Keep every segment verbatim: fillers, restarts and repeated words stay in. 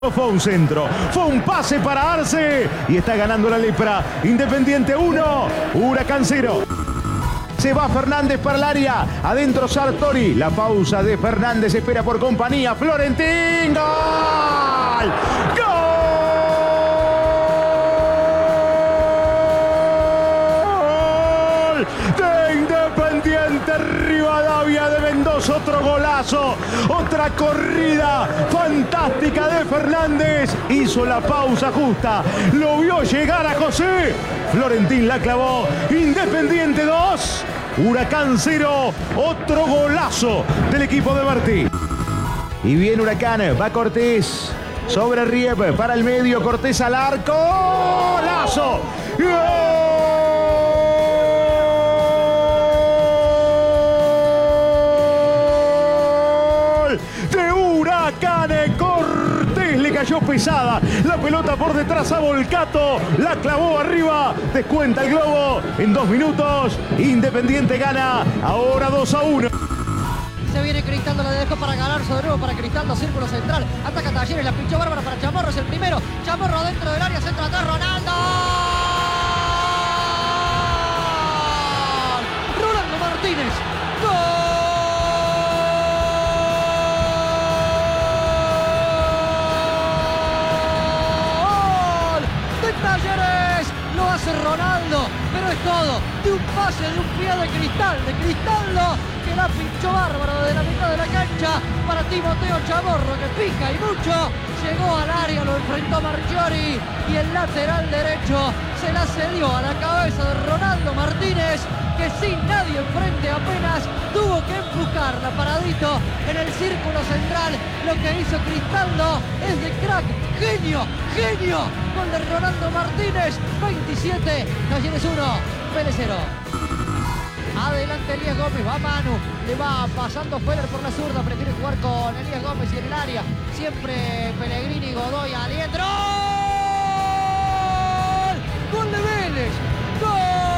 Fue un centro, fue un pase para Arce y está ganando la Lepra. Independiente uno, Huracán cero. Se va Fernández para el área, adentro Sartori. La pausa de Fernández espera por compañía. Florentín, ¡gol! ¡Gol! De Independiente Rivadavia de Mendoza, otro golazo, otra corrida fantástica de Fernández. Hizo la pausa justa, lo vio llegar a José. Florentín la clavó. Independiente dos, Huracán cero. Otro golazo del equipo de Martí. Y viene Huracán, va Cortés sobre Riep para el medio, Cortés al arco. ¡Golazo! ¡Gol! De Huracán. Cortés le cayó pesada la pelota por detrás a Volcato, la clavó arriba, descuenta el globo en dos minutos. Independiente gana ahora dos a uno. Se viene Cristaldo, la dejó para Galarzo de nuevo para Cristaldo, círculo central, ataca Talleres, la pinchó Bárbara para Chamorro, es el primero, Chamorro dentro del área, centro atrás, Ronaldo. Rolando Martínez, ¡gol! Talleres, lo hace Ronaldo, pero es todo de un pase, de un pie de Cristal, de Cristaldo, que la pinchó bárbaro de la mitad de la cancha para Timoteo Chamorro, que pica y mucho, llegó al área, lo enfrentó Marchiori y el lateral derecho se la cedió a la cabeza de Ronaldo Martínez, que sin nadie enfrente apenas tuvo que empujarla paradito en el círculo central. Lo que hizo Cristaldo es de crack, genio, genio, gol de Ronaldo Martínez. Veintisiete, Talleres uno, Vélez cero. Adelante Elías Gómez, va Manu, le va pasando Feller por la zurda, prefiere jugar con Elías Gómez y en el área siempre Pellegrini, Godoy, Aliendro. ¡Gol de Vélez! ¡Gol!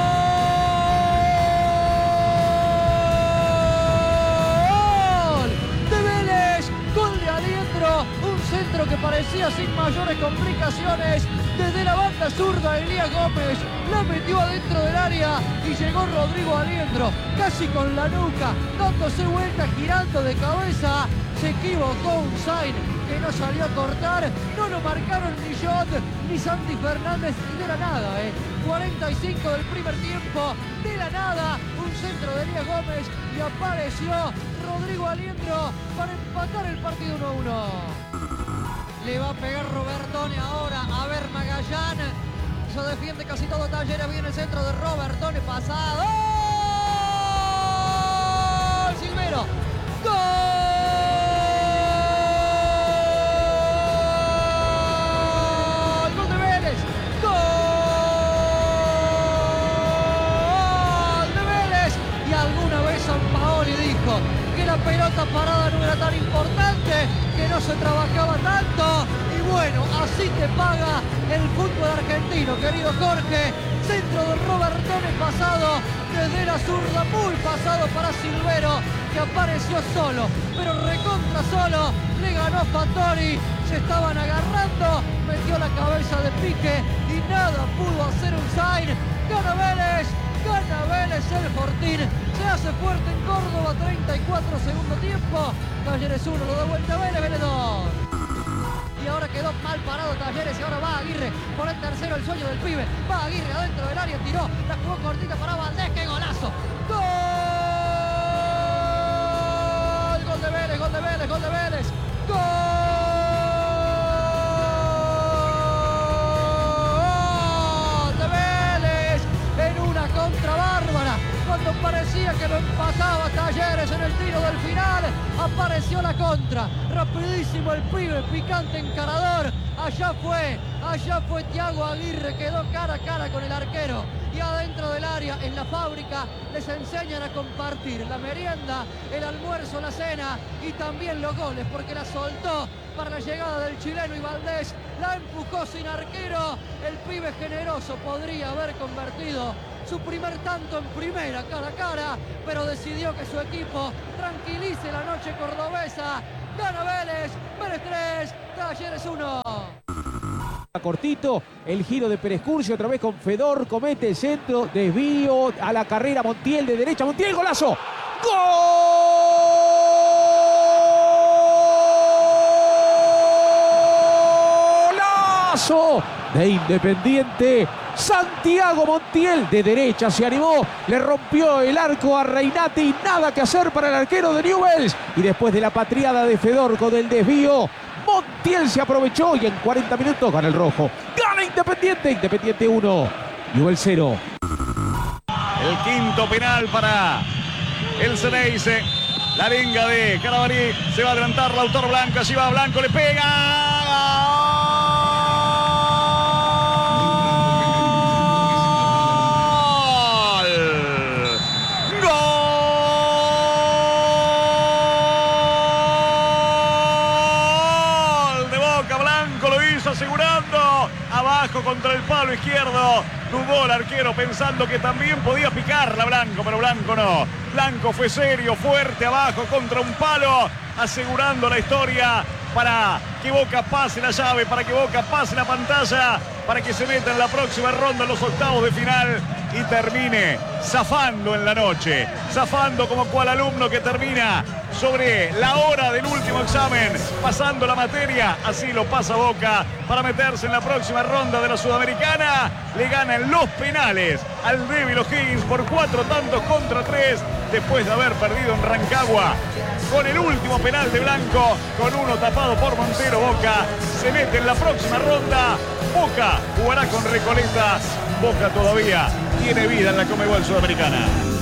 Un centro que parecía sin mayores complicaciones. Desde la banda zurda, Elías Gómez la metió adentro del área y llegó Rodrigo Aliendro, casi con la nuca, dándose vuelta, girando de cabeza. Se equivocó un Sain que no salió a cortar. No lo marcaron ni John ni Santi Fernández, y de la nada, eh. cuarenta y cinco del primer tiempo, de la nada, un centro de Elías Gómez y apareció Rodrigo Aliendro para empatar el partido uno a uno. Le va a pegar Robertone ahora, a ver Magallán, se defiende casi todo Talleres, viene el centro de Robertone, pasado. ¡Gol! Silvero, ¡gol! ¡Gol de Vélez! ¡Gol de Vélez! Y alguna vez Sampaoli dijo que la pelota parada no era tan importante, que no se trabajaba tanto, y bueno, así te paga el fútbol argentino, querido Jorge. Centro de Robertone pasado desde la zurda, muy pasado para Silvero, que apareció solo, pero recontra solo, le ganó a Fattori, se estaban agarrando, metió la cabeza de Pique y nada pudo hacer un Sain. Gana Vélez, gana Vélez el Fortín, se hace fuerte en Córdoba, treinta y cuatro segundo tiempo. Talleres uno, lo da vuelta Vélez, Vélez dos. Y ahora quedó mal parado Talleres y ahora va Aguirre por el tercero, el sueño del pibe. Va Aguirre adentro del área, tiró, la jugó cortita para Valdés, ¡qué golazo! ¡Gol! Gol de Vélez, gol de Vélez, gol de Vélez. ¡Gol de Vélez! En una contra bárbara. Cuando parecía que lo empataba Talleres en el tiro del final, apareció la contra. Rapidísimo el pibe, picante encarador. Allá fue, allá fue Thiago Aguirre, quedó cara a cara con el arquero. Y adentro del área, en la fábrica, les enseñan a compartir la merienda, el almuerzo, la cena y también los goles, porque la soltó para la llegada del chileno y Valdés la empujó sin arquero. El pibe generoso podría haber convertido su primer tanto en primera cara a cara, pero decidió que su equipo tranquilice la noche cordobesa. Gana Vélez. Vélez tres, Talleres uno. Cortito, el giro de Pérez Curcio, otra vez con Fedor, comete el centro, desvío a la carrera, Montiel de derecha, Montiel, golazo. ¡Golazo! De Independiente, Santiago Montiel de derecha se animó, le rompió el arco a Reinati, nada que hacer para el arquero de Newell's, y después de la patriada de Fedor con el desvío, Montiel se aprovechó y en cuarenta minutos gana el rojo. Gana Independiente, Independiente uno, Newell's cero. El quinto penal para el Ceneice. La linga de Carabalí, se va a adelantar Lautaro Blanco, allí va Blanco, le pega. Asegurando, abajo contra el palo izquierdo, dudó el arquero pensando que también podía picarla Blanco, pero Blanco no. Blanco fue serio, fuerte, abajo contra un palo, asegurando la historia para que Boca pase la llave, para que Boca pase la pantalla, para que se meta en la próxima ronda, en los octavos de final y termine zafando en la noche, zafando como cual alumno que termina sobre la hora del último examen, pasando la materia. Así lo pasa Boca para meterse en la próxima ronda de la Sudamericana. Le gana en los penales al débil O'Higgins por cuatro tantos contra tres, después de haber perdido en Rancagua con el último penal de Blanco, con uno tapado por Montero. Boca se mete en la próxima ronda. Boca jugará con Recoleta. Boca todavía tiene vida en la Conmebol Sudamericana.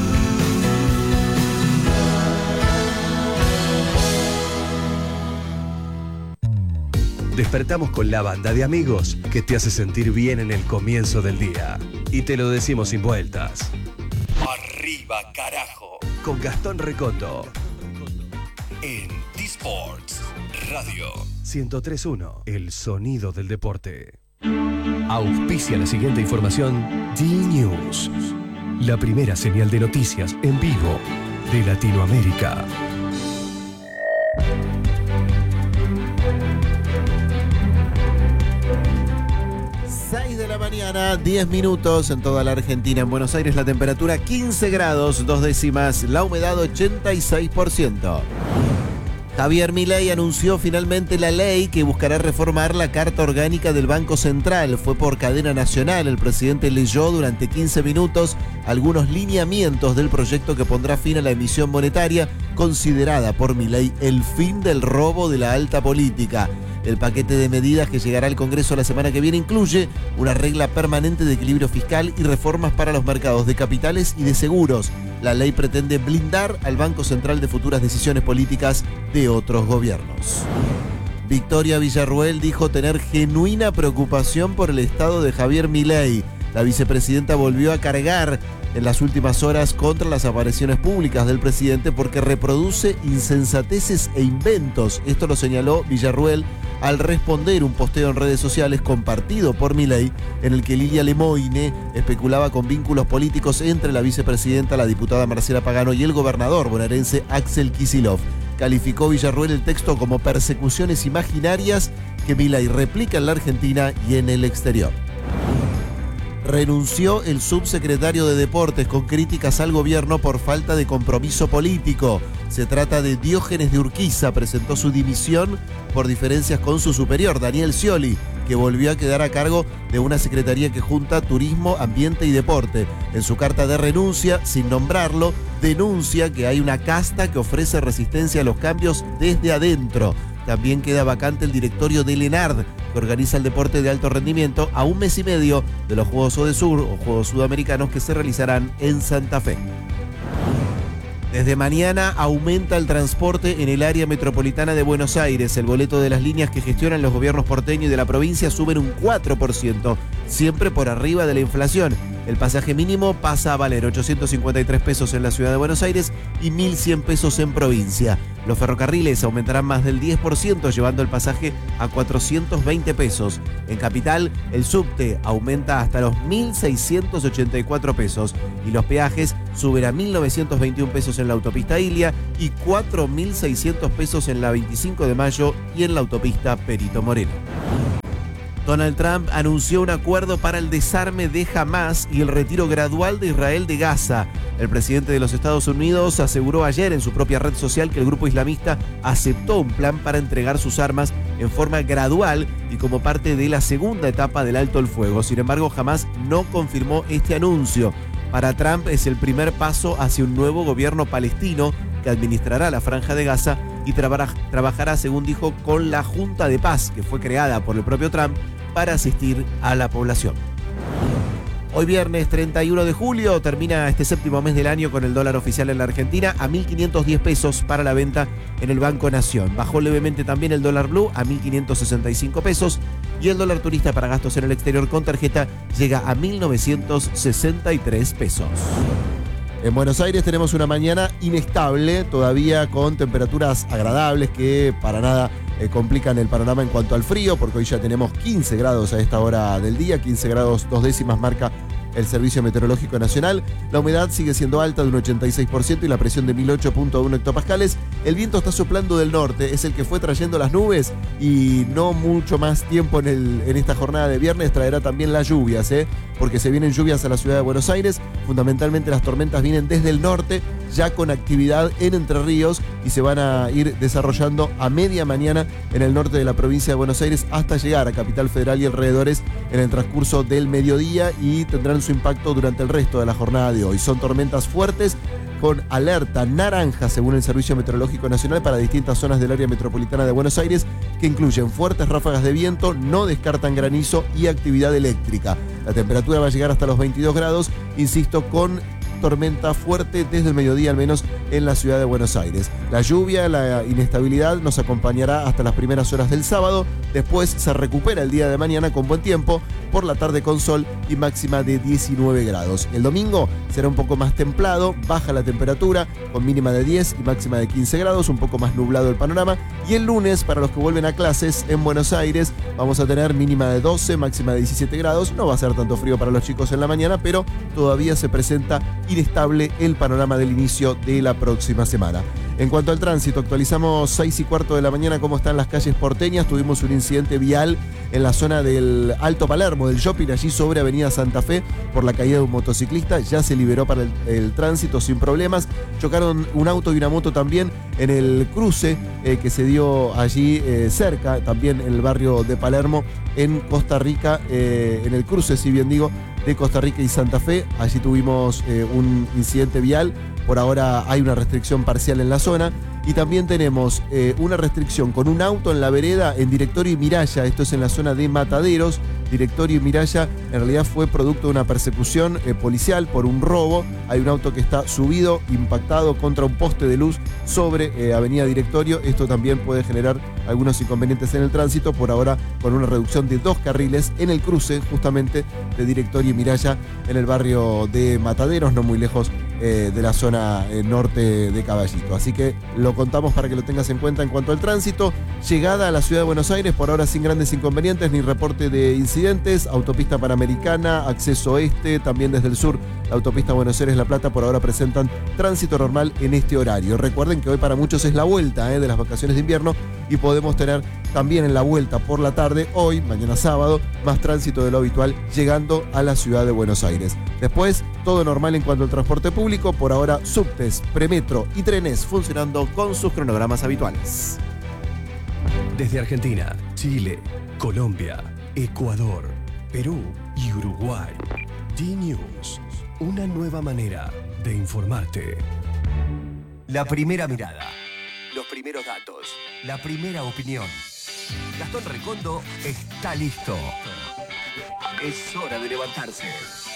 Despertamos con la banda de amigos que te hace sentir bien en el comienzo del día. Y te lo decimos sin vueltas. Arriba, carajo. Con Gastón Recoto. En T-Sports Radio ciento tres punto uno. El sonido del deporte. Auspicia la siguiente información D-News. La primera señal de noticias en vivo de Latinoamérica. seis de la mañana, diez minutos en toda la Argentina. En Buenos Aires la temperatura quince grados, dos décimas, la humedad ochenta y seis por ciento. Javier Milei anunció finalmente la ley que buscará reformar la Carta Orgánica del Banco Central. Fue por cadena nacional. El presidente leyó durante quince minutos algunos lineamientos del proyecto que pondrá fin a la emisión monetaria, considerada por Milei el fin del robo de la alta política. El paquete de medidas que llegará al Congreso la semana que viene incluye una regla permanente de equilibrio fiscal y reformas para los mercados de capitales y de seguros. La ley pretende blindar al Banco Central de futuras decisiones políticas de otros gobiernos. Victoria Villarruel dijo tener genuina preocupación por el estado de Javier Milei. La vicepresidenta volvió a cargar en las últimas horas contra las apariciones públicas del presidente porque reproduce insensateces e inventos. Esto lo señaló Villarruel al responder un posteo en redes sociales compartido por Milei, en el que Lilia Lemoine especulaba con vínculos políticos entre la vicepresidenta, la diputada Marcela Pagano, y el gobernador bonaerense Axel Kicillof. Calificó Villarruel el texto como persecuciones imaginarias que Milei replica en la Argentina y en el exterior. Renunció el subsecretario de Deportes con críticas al gobierno por falta de compromiso político. Se trata de Diógenes de Urquiza, presentó su dimisión por diferencias con su superior, Daniel Scioli, que volvió a quedar a cargo de una secretaría que junta turismo, ambiente y deporte. En su carta de renuncia, sin nombrarlo, denuncia que hay una casta que ofrece resistencia a los cambios desde adentro. También queda vacante el directorio del ENARD, que organiza el deporte de alto rendimiento, a un mes y medio de los Juegos Odesur o Juegos Sudamericanos que se realizarán en Santa Fe. Desde mañana aumenta el transporte en el área metropolitana de Buenos Aires. El boleto de las líneas que gestionan los gobiernos porteño y de la provincia suben un cuatro por ciento, siempre por arriba de la inflación. El pasaje mínimo pasa a valer ochocientos cincuenta y tres pesos en la ciudad de Buenos Aires y mil cien pesos en provincia. Los ferrocarriles aumentarán más del diez por ciento, llevando el pasaje a cuatrocientos veinte pesos. En Capital, el subte aumenta hasta los mil seiscientos ochenta y cuatro pesos y los peajes suben a mil novecientos veintiún pesos en la autopista Ilia y cuatro mil seiscientos pesos en la veinticinco de mayo y en la autopista Perito Moreno. Donald Trump anunció un acuerdo para el desarme de Hamás y el retiro gradual de Israel de Gaza. El presidente de los Estados Unidos aseguró ayer en su propia red social que el grupo islamista aceptó un plan para entregar sus armas en forma gradual y como parte de la segunda etapa del alto el fuego. Sin embargo, Hamás no confirmó este anuncio. Para Trump es el primer paso hacia un nuevo gobierno palestino que administrará la Franja de Gaza y traba- trabajará, según dijo, con la Junta de Paz, que fue creada por el propio Trump para asistir a la población. Hoy viernes treinta y uno de julio termina este séptimo mes del año con el dólar oficial en la Argentina a mil quinientos diez pesos para la venta en el Banco Nación. Bajó levemente también el dólar blue a mil quinientos sesenta y cinco pesos y el dólar turista para gastos en el exterior con tarjeta llega a mil novecientos sesenta y tres pesos. En Buenos Aires tenemos una mañana inestable, todavía con temperaturas agradables que para nada eh, complican el panorama en cuanto al frío, porque hoy ya tenemos quince grados a esta hora del día, quince grados dos décimas marca el Servicio Meteorológico Nacional. La humedad sigue siendo alta de un ochenta y seis por ciento y la presión de mil ocho punto uno hectopascales. El viento está soplando del norte, es el que fue trayendo las nubes y no mucho más tiempo en, el, en esta jornada de viernes traerá también las lluvias, ¿eh? porque se vienen lluvias a la ciudad de Buenos Aires. Fundamentalmente las tormentas vienen desde el norte, ya con actividad en Entre Ríos y se van a ir desarrollando a media mañana en el norte de la provincia de Buenos Aires hasta llegar a Capital Federal y alrededores en el transcurso del mediodía y tendrán su impacto durante el resto de la jornada de hoy. Son tormentas fuertes con alerta naranja según el Servicio Meteorológico Nacional para distintas zonas del área metropolitana de Buenos Aires que incluyen fuertes ráfagas de viento, no descartan granizo y actividad eléctrica. La temperatura va a llegar hasta los veintidós grados, insisto, con tormenta fuerte desde el mediodía al menos en la ciudad de Buenos Aires. La lluvia, la inestabilidad nos acompañará hasta las primeras horas del sábado, después se recupera el día de mañana con buen tiempo, por la tarde con sol y máxima de diecinueve grados. El domingo será un poco más templado, baja la temperatura con mínima de diez y máxima de quince grados, un poco más nublado el panorama, y el lunes para los que vuelven a clases en Buenos Aires vamos a tener mínima de doce, máxima de diecisiete grados, no va a ser tanto frío para los chicos en la mañana, pero todavía se presenta inestable el panorama del inicio de la próxima semana. En cuanto al tránsito, actualizamos seis y cuarto de la mañana cómo están las calles porteñas. Tuvimos un incidente vial en la zona del Alto Palermo, del shopping, allí sobre Avenida Santa Fe, por la caída de un motociclista. Ya se liberó para el, el tránsito sin problemas. Chocaron un auto y una moto también en el cruce eh, que se dio allí eh, cerca, también en el barrio de Palermo, en Costa Rica, eh, en el cruce, si bien digo, de Costa Rica y Santa Fe. Allí tuvimos eh, un incidente vial. Por ahora hay una restricción parcial en la zona. Y también tenemos eh, una restricción con un auto en la vereda en Directorio y Miraya. Esto es en la zona de Mataderos. Directorio y Miraya en realidad fue producto de una persecución eh, policial por un robo. Hay un auto que está subido, impactado contra un poste de luz sobre eh, Avenida Directorio. Esto también puede generar algunos inconvenientes en el tránsito. Por ahora con una reducción de dos carriles en el cruce justamente de Directorio y Miraya en el barrio de Mataderos, no muy lejos eh, de la zona eh, norte de Caballito. Así que lo contamos para que lo tengas en cuenta en cuanto al tránsito. Llegada a la ciudad de Buenos Aires, por ahora sin grandes inconvenientes ni reporte de incidentes. Autopista Panamericana, acceso este, también desde el sur, la autopista Buenos Aires-La Plata por ahora presentan tránsito normal en este horario. Recuerden que hoy para muchos es la vuelta eh, de las vacaciones de invierno y podemos tener también en la vuelta por la tarde, hoy, mañana sábado, más tránsito de lo habitual llegando a la ciudad de Buenos Aires. Después, todo normal en cuanto al transporte público, por ahora subtes, premetro y trenes funcionando con sus cronogramas habituales. Desde Argentina, Chile, Colombia, Ecuador, Perú y Uruguay. D-News, una nueva manera de informarte. La primera mirada, los primeros datos, la primera opinión. Gastón Recondo está listo. Es hora de levantarse.